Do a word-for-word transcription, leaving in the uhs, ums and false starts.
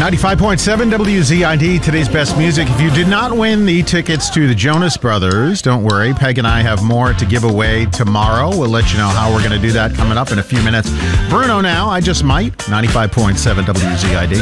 ninety-five point seven W Z I D, today's best music. If you did not win the tickets to the Jonas Brothers, don't worry. Peg and I have more to give away tomorrow. We'll let you know how we're going to do that coming up in a few minutes. Bruno now, I Just Might, ninety-five point seven W Z I D.